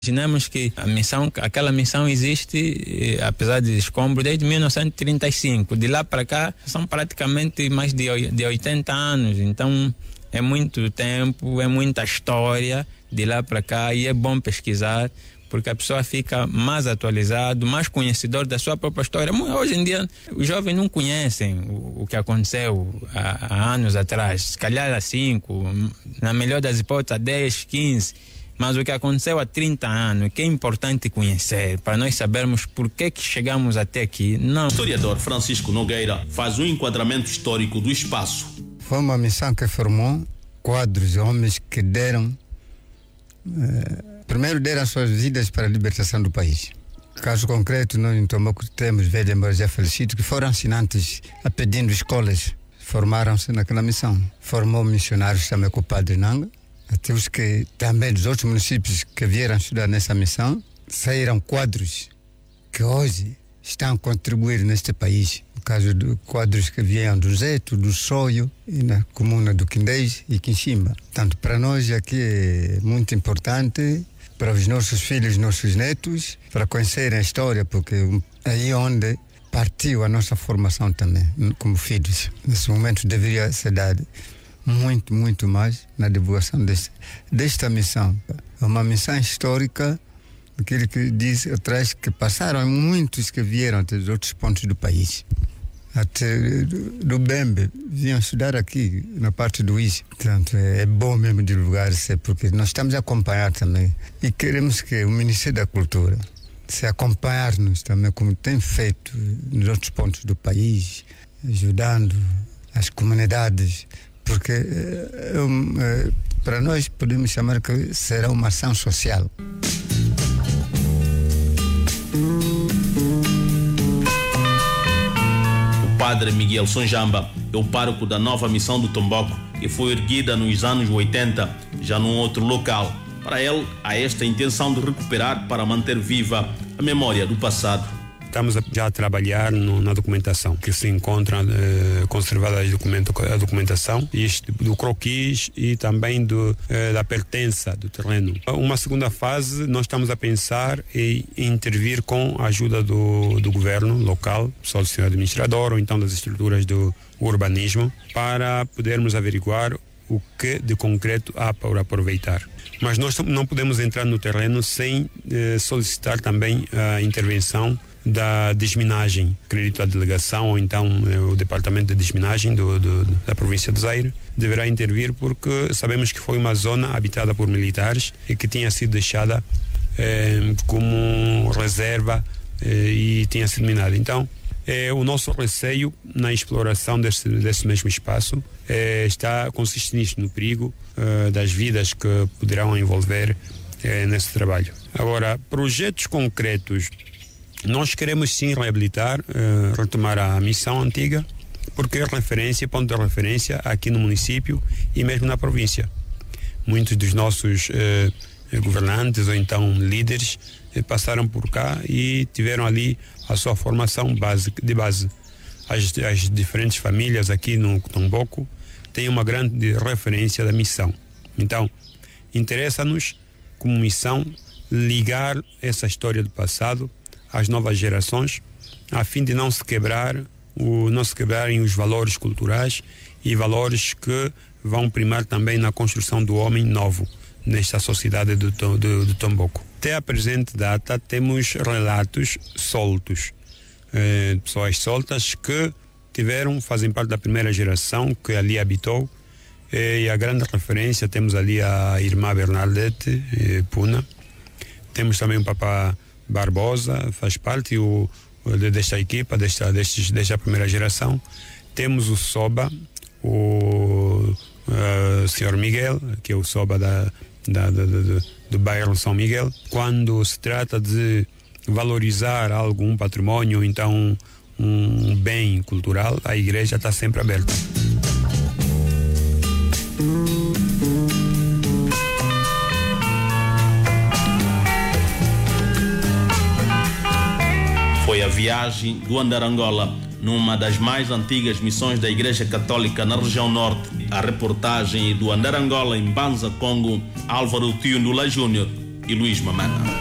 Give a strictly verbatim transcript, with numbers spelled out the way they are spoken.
Imaginemos que a missão, aquela missão existe, eh, apesar de escombro, desde mil novecentos e trinta e cinco. De lá para cá são praticamente mais de, de oitenta anos. Então é muito tempo, é muita história de lá para cá e é bom pesquisar, porque a pessoa fica mais atualizado, mais conhecedor da sua própria história. Hoje em dia, os jovens não conhecem o, o que aconteceu há, há anos atrás. Se calhar há cinco, na melhor das hipóteses, há dez, quinze. Mas o que aconteceu há trinta anos, que é importante conhecer, para nós sabermos por que que chegamos até aqui. Não. O historiador Francisco Nogueira faz um enquadramento histórico do espaço. Foi uma missão que formou quadros de homens que deram, eh, primeiro deram suas vidas para a libertação do país. Caso concreto, nós em Tomboco temos velhos embora já falecidos que foram assinantes a pedindo escolas, formaram-se naquela missão. Formou missionários também com o Padre Nanga. Até os que também dos outros municípios que vieram estudar nessa missão, saíram quadros que hoje estão a contribuir neste país. No caso de quadros que vieram do Zeto, do Soio e na comuna do Quindês e Quinchimba. Portanto, para nós aqui é muito importante, para os nossos filhos, nossos netos, para conhecerem a história, porque aí onde partiu a nossa formação também, como filhos. Nesse momento deveria ser dado muito, muito mais na divulgação deste, desta missão. É uma missão histórica, aquilo que diz atrás que passaram muitos que vieram dos outros pontos do país. Até do, do Bembe, vinham estudar aqui na parte do I S. Portanto, é, é bom mesmo divulgar isso, porque nós estamos a acompanhar também. E queremos que o Ministério da Cultura se acompanhar-nos também, como tem feito nos outros pontos do país, ajudando as comunidades. Porque é, é, para nós podemos chamar que será uma ação social. O padre Miguel Sonjamba é o pároco da nova missão do Tomboco, que foi erguida nos anos oitenta, já num outro local. Para ele, há esta intenção de recuperar para manter viva a memória do passado. Estamos já a trabalhar no, na documentação, que se encontra eh, conservada a, documento, a documentação isto, do croquis e também do, eh, da pertença do terreno. Uma segunda fase, nós estamos a pensar em intervir com a ajuda do, do governo local, só do senhor administrador ou então das estruturas do urbanismo, para podermos averiguar o que de concreto há para aproveitar. Mas nós não podemos entrar no terreno sem eh, solicitar também a intervenção da desminagem. Acredito a delegação ou então eh, o departamento de desminagem do, do, da província de Zaire deverá intervir, porque sabemos que foi uma zona habitada por militares e que tinha sido deixada eh, como reserva eh, e tinha sido minada. Então, eh, o nosso receio na exploração desse, desse mesmo espaço eh, está consiste nisto, no perigo eh, das vidas que poderão envolver eh, nesse trabalho. Agora, projetos concretos. Nós queremos sim reabilitar, uh, retomar a missão antiga, porque é referência, ponto de referência aqui no município e mesmo na província. Muitos dos nossos uh, governantes ou então líderes uh, passaram por cá e tiveram ali a sua formação base, de base. As, as diferentes famílias aqui no Tomboco têm uma grande referência da missão. Então, interessa-nos, como missão, ligar essa história do passado às novas gerações, a fim de não se quebrar, o, não se quebrarem os valores culturais e valores que vão primar também na construção do homem novo nesta sociedade do, do, do Tomboco. Até a presente data temos relatos soltos, eh, pessoas soltas que tiveram, fazem parte da primeira geração que ali habitou, eh, e a grande referência temos ali a irmã Bernadette eh, Puna, temos também o papá Barbosa, faz parte o, o, desta equipa, desta, destes, desta primeira geração. Temos o Soba, o uh, senhor Miguel, que é o Soba da, da, da, da, do bairro São Miguel. Quando se trata de valorizar algum patrimônio, ou então um bem cultural, a igreja está sempre aberta. Foi a viagem do Andarangola, numa das mais antigas missões da Igreja Católica na região norte. A reportagem do Andarangola em Banza, Congo, Álvaro Tio Ndula Júnior, e Luís Mamana.